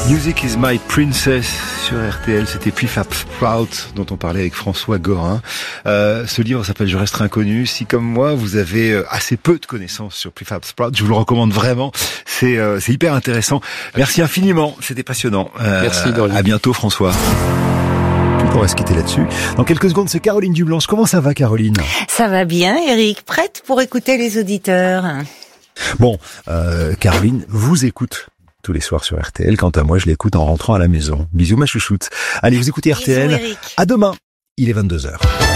Music is my princess sur RTL, c'était Prefab Sprout dont on parlait avec François Gorin. Ce livre s'appelle Je resterai inconnu. Si comme moi vous avez assez peu de connaissances sur Prefab Sprout, je vous le recommande vraiment. C'est hyper intéressant. Merci infiniment, c'était passionnant. Merci Dorine. À bientôt François. On pourrait se quitter là-dessus. Dans quelques secondes, c'est Caroline Dublanche. Comment ça va Caroline ? Ça va bien Eric, prête pour écouter les auditeurs. Bon, Caroline vous écoute tous les soirs sur RTL. Quant à moi, je l'écoute en rentrant à la maison. Bisous ma chouchoute. Allez, vous écoutez RTL. Bisous, Eric. À demain. Il est 22h.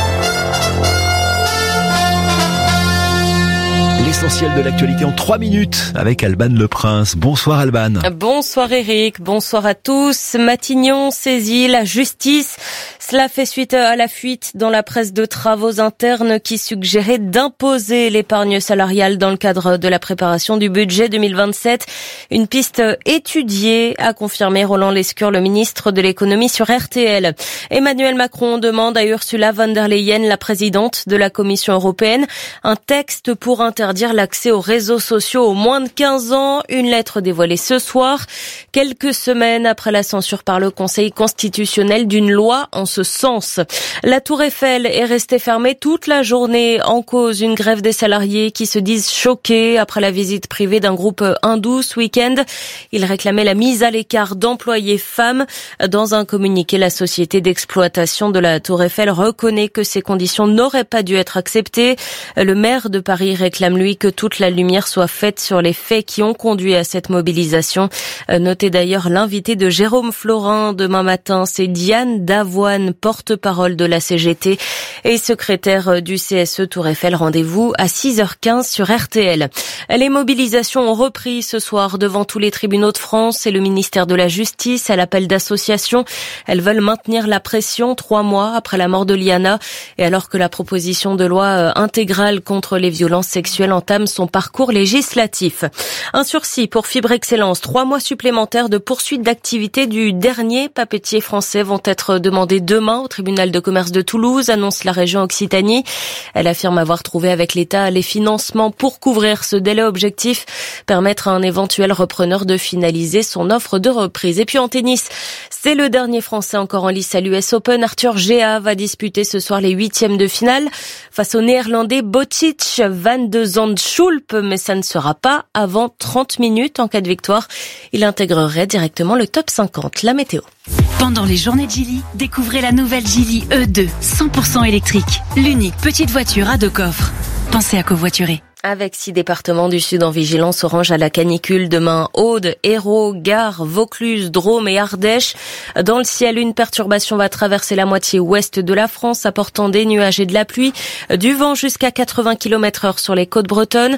L'essentiel de l'actualité en 3 minutes avec Alban Le Prince. Bonsoir Alban. Bonsoir Eric, bonsoir à tous. Matignon saisit la justice. Cela fait suite à la fuite dans la presse de travaux internes qui suggérait d'imposer l'épargne salariale dans le cadre de la préparation du budget 2027. Une piste étudiée, a confirmé Roland Lescure, le ministre de l'économie sur RTL. Emmanuel Macron demande à Ursula von der Leyen, la présidente de la Commission européenne, un texte pour interdire l'accès aux réseaux sociaux aux moins de 15 ans. Une lettre dévoilée ce soir, quelques semaines après la censure par le Conseil constitutionnel d'une loi en ce sens. La Tour Eiffel est restée fermée toute la journée, en cause une grève des salariés qui se disent choqués après la visite privée d'un groupe hindou ce week-end. Ils réclamaient la mise à l'écart d'employés femmes. Dans un communiqué, la société d'exploitation de la Tour Eiffel reconnaît que ces conditions n'auraient pas dû être acceptées. Le maire de Paris réclame, lui, que toute la lumière soit faite sur les faits qui ont conduit à cette mobilisation. Notez d'ailleurs l'invité de Jérôme Florin demain matin, c'est Diane Davoine, porte-parole de la CGT et secrétaire du CSE Tour Eiffel. Rendez-vous à 6h15 sur RTL. Les mobilisations ont repris ce soir devant tous les tribunaux de France et le ministère de la Justice à l'appel d'associations. Elles veulent maintenir la pression 3 mois après la mort de Liana et alors que la proposition de loi intégrale contre les violences sexuelles entame son parcours législatif. Un sursis pour Fibre Excellence. 3 mois supplémentaires de poursuite d'activité du dernier papetier français vont être demandés demain au tribunal de commerce de Toulouse, annonce la région Occitanie. Elle affirme avoir trouvé avec l'État les financements pour couvrir ce délai. Objectif, permettre à un éventuel repreneur de finaliser son offre de reprise. Et puis en tennis, c'est le dernier Français encore en lice à l'US Open. Arthur Gea va disputer ce soir les 8e de finale face au Néerlandais Botic van de Zandschulp, mais ça ne sera pas avant 30 minutes. En cas de victoire, il intégrerait directement le top 50. La météo. Pendant les journées de Geely, découvrez la nouvelle Geely E2, 100% électrique. L'unique petite voiture à 2 coffres. Pensez à covoiturer. Avec 6 départements du Sud en vigilance orange à la canicule demain, Aude, Hérault, Gard, Vaucluse, Drôme et Ardèche. Dans le ciel, une perturbation va traverser la moitié ouest de la France, apportant des nuages et de la pluie, du vent jusqu'à 80 km/h sur les côtes bretonnes,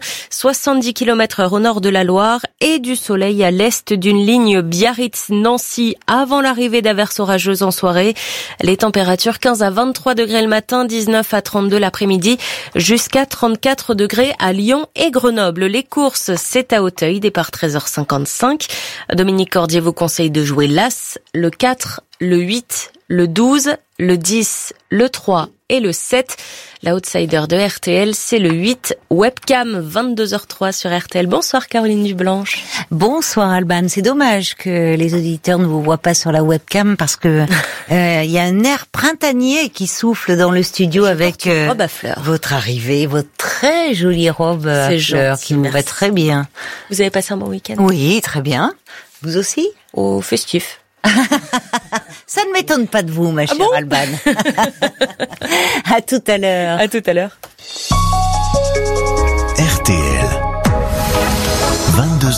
70 km/h au nord de la Loire et du soleil à l'est d'une ligne Biarritz-Nancy avant l'arrivée d'averses orageuses en soirée. Les températures 15 à 23 degrés le matin, 19 à 32 l'après-midi, jusqu'à 34 degrés à Lyon et Grenoble. Les courses, c'est à Auteuil, départ 13h55. Dominique Cordier vous conseille de jouer l'As, le 4, le 8, le 12, le 10, le 3 et le 7. L'outsider de RTL, c'est le 8, Webcam, 22h03 sur RTL. Bonsoir Caroline Dublanche. Bonsoir Alban. C'est dommage que les auditeurs ne vous voient pas sur la webcam parce que y a un air printanier qui souffle dans le studio avec robe à fleurs. Votre arrivée, votre très jolie robe à fleurs qui vous va très bien. Vous avez passé un bon week-end ? Oui, très bien. Vous aussi ? Au festif. Ça ne m'étonne pas de vous, ma chère Alban. À tout à l'heure. À tout à l'heure.